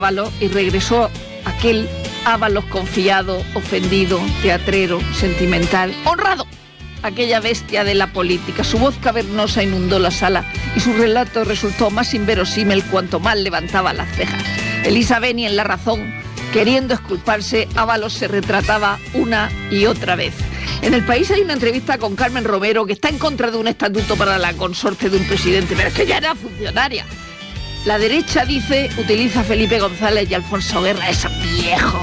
Ábalos y regresó aquel Ábalos confiado, ofendido, teatrero, sentimental, honrado. Aquella bestia de la política. Su voz cavernosa inundó la sala y su relato resultó más inverosímil cuanto más levantaba las cejas. Elisa Beni en La Razón, queriendo exculparse, Ábalos se retrataba una y otra vez. En El País hay una entrevista con Carmen Romero que está en contra de un estatuto para la consorte de un presidente, pero es que ya era funcionaria. La derecha dice, utiliza a Felipe González y Alfonso Guerra, esos viejos.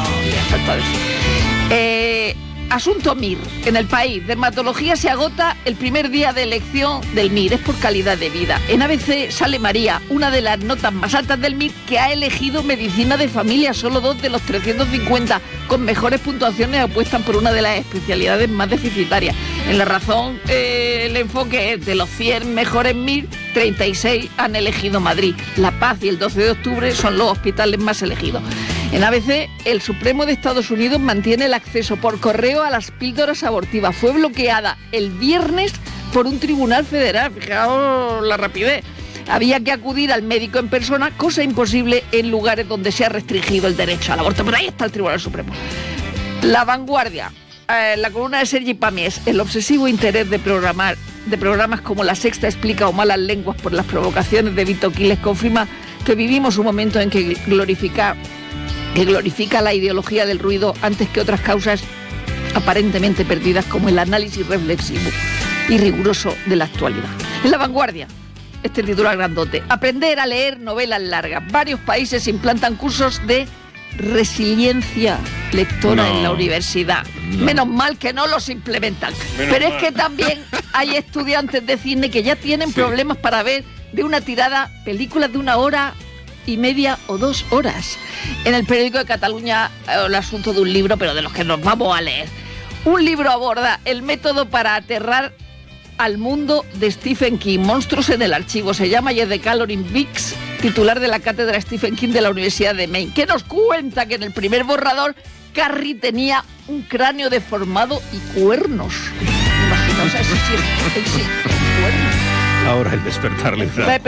Asunto MIR. En El País, dermatología se agota el primer día de elección del MIR, es por calidad de vida. En ABC sale María, una de las notas más altas del MIR, que ha elegido medicina de familia. Solo 2 de los 350 con mejores puntuaciones apuestan por una de las especialidades más deficitarias. En La Razón, el enfoque es de los 100 mejores MIR, 36 han elegido Madrid. La Paz y el 12 de octubre son los hospitales más elegidos. En ABC, el Supremo de Estados Unidos mantiene el acceso por correo a las píldoras abortivas. Fue bloqueada el viernes por un tribunal federal. Fijaos la rapidez. Había que acudir al médico en persona, cosa imposible en lugares donde se ha restringido el derecho al aborto. Pero ahí está el Tribunal Supremo. La Vanguardia. La columna de Sergi Pàmies, el obsesivo interés de programas como La Sexta explica o Malas Lenguas por las provocaciones de Vito Quiles confirma que vivimos un momento en que glorifica la ideología del ruido antes que otras causas aparentemente perdidas como el análisis reflexivo y riguroso de la actualidad. En La Vanguardia, este titular grandote: aprender a leer novelas largas. Varios países implantan cursos de resiliencia lectora en la universidad. Menos mal que no los implementan. Pero es que también hay estudiantes de cine que ya tienen problemas para ver de una tirada películas de 1 hora y media o 2 horas. En El Periódico de Cataluña, el asunto de un libro, pero de los que nos vamos a leer. Un libro aborda el método para aterrar al mundo de Stephen King. Monstruos en el archivo. Se llama y es de Calorin Bix, titular de la cátedra Stephen King de la Universidad de Maine, que nos cuenta que en el primer borrador Carrie tenía un cráneo deformado y cuernos. Imaginaos, eso sí, cuernos. Ahora el despertar literal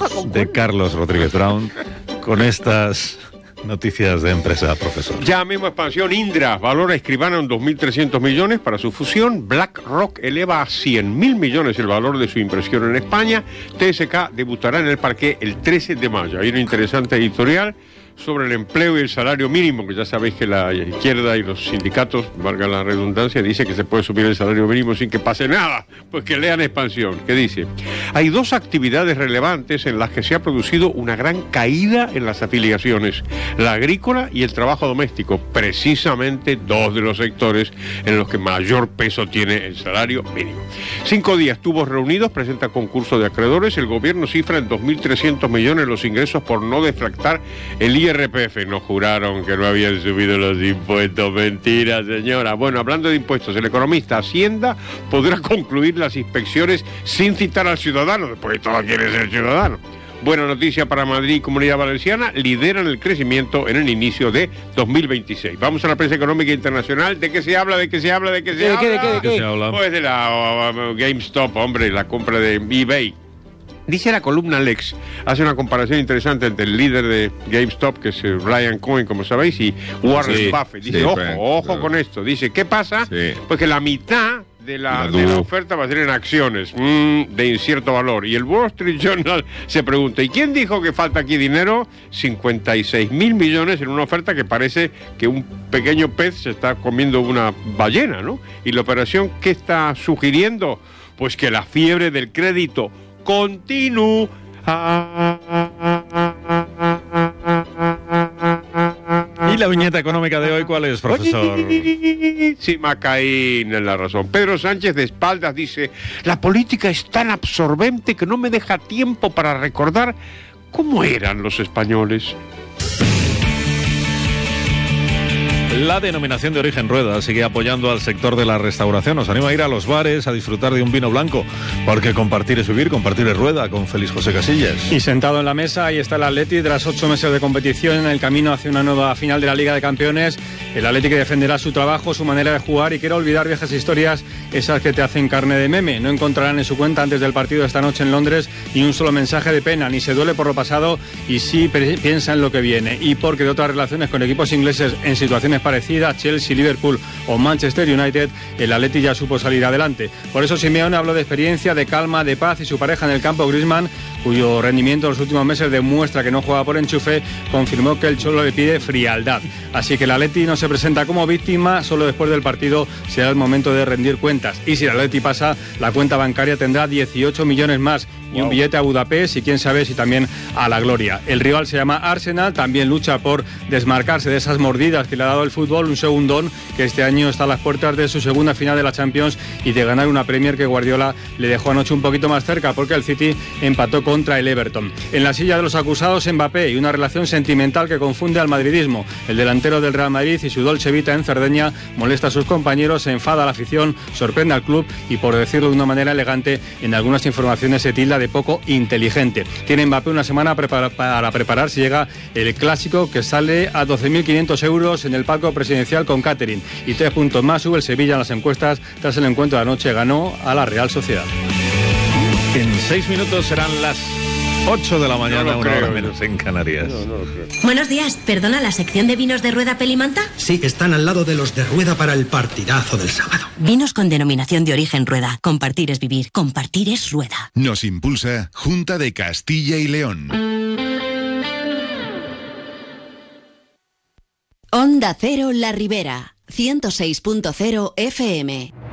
de Carlos Rodríguez Brown con estas noticias de empresa, profesor. Ya mismo expansión. Indra valora a Escribano en 2.300 millones para su fusión. BlackRock eleva a 100.000 millones el valor de su inversión en España. TSK debutará en el parqué el 13 de mayo. Hay una interesante editorial sobre el empleo y el salario mínimo, que ya sabéis que la izquierda y los sindicatos, valga la redundancia, dice que se puede subir el salario mínimo sin que pase nada. Pues que lean Expansión, que dice: hay 2 actividades relevantes en las que se ha producido una gran caída en las afiliaciones: la agrícola y el trabajo doméstico, precisamente 2 de los sectores en los que mayor peso tiene el salario mínimo. 5 días tubos reunidos, presenta concurso de acreedores. El gobierno cifra en 2.300 millones los ingresos por no deflactar el IRPF. Nos juraron que no habían subido los impuestos. Mentira, señora. Bueno, hablando de impuestos, el economista: Hacienda podrá concluir las inspecciones sin citar al ciudadano, después de todo quiere ser ciudadano. Buena noticia para Madrid y Comunidad Valenciana, lideran el crecimiento en el inicio de 2026. Vamos a la prensa económica internacional. ¿De qué se habla? ¿De qué se habla? ¿De qué se habla? Pues de la GameStop, hombre, la compra de eBay. Dice la columna Lex, hace una comparación interesante entre el líder de GameStop, que es Brian Cohen, como sabéis, y Warren Buffett. Dice, ojo con esto. Dice, ¿qué pasa? Pues que la mitad de la oferta va a ser en acciones de incierto valor. Y el Wall Street Journal se pregunta, ¿y quién dijo que falta aquí dinero? 56.000 millones en una oferta que parece que un pequeño pez se está comiendo una ballena, ¿no? Y la operación, ¿qué está sugiriendo? Pues que la fiebre del crédito continúa. ¿Y la viñeta económica de hoy cuál es, profesor? Sí, Macaín en la razón. Pedro Sánchez de espaldas dice: la política es tan absorbente que no me deja tiempo para recordar cómo eran los españoles. La denominación de origen Rueda sigue apoyando al sector de la restauración. Nos anima a ir a los bares a disfrutar de un vino blanco, porque compartir es vivir, compartir es Rueda, con Félix José Casillas. Y sentado en la mesa, ahí está el Atleti, tras 8 meses de competición en el camino hacia una nueva final de la Liga de Campeones. El Atleti que defenderá su trabajo, su manera de jugar y quiere olvidar viejas historias, esas que te hacen carne de meme. No encontrarán en su cuenta antes del partido de esta noche en Londres ni un solo mensaje de pena, ni se duele por lo pasado y sí piensa en lo que viene. Y porque de otras relaciones con equipos ingleses en situaciones parecidas, Chelsea, Liverpool o Manchester United, el Atleti ya supo salir adelante. Por eso Simeone habló de experiencia, de calma, de paz, y su pareja en el campo, Griezmann, cuyo rendimiento en los últimos meses demuestra que no juega por enchufe, confirmó que el Cholo le pide frialdad. Así que el Atleti no se presenta como víctima, solo después del partido será el momento de rendir cuentas. Y si el Atleti pasa, la cuenta bancaria tendrá 18 millones más y un billete a Budapest y quién sabe si también a la gloria. El rival se llama Arsenal, también lucha por desmarcarse de esas mordidas que le ha dado el fútbol, un segundón que este año está a las puertas de su segunda final de la Champions y de ganar una Premier que Guardiola le dejó anoche un poquito más cerca, porque el City empató contra el Everton. En la silla de los acusados, Mbappé, y una relación sentimental que confunde al madridismo. El delantero del Real Madrid y su Dolce Vita en Cerdeña molesta a sus compañeros, se enfada a la afición, sorprende al club y, por decirlo de una manera elegante, en algunas informaciones se tilda de poco inteligente. Tiene Mbappé una semana para preparar si llega el clásico, que sale a 12.500 euros en el palco presidencial con catering, y 3 puntos más sube el Sevilla en las encuestas tras el encuentro de anoche, ganó a la Real Sociedad. En 6 minutos serán las 8 de la mañana, una hora menos en Canarias. Buenos días, perdona, ¿la sección de vinos de Rueda Pelimanta? Sí, están al lado de los de Rueda para el partidazo del sábado. Vinos con denominación de origen Rueda. Compartir es vivir, compartir es Rueda. Nos impulsa Junta de Castilla y León. Onda Cero La Ribera, 106.0 FM.